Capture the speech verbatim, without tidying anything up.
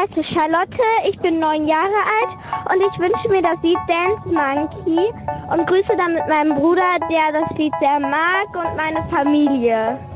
heiße Charlotte, ich bin neun Jahre alt und ich wünsche mir das Lied Dance Monkey und grüße damit meinen Bruder, der das Lied sehr mag, und meine Familie.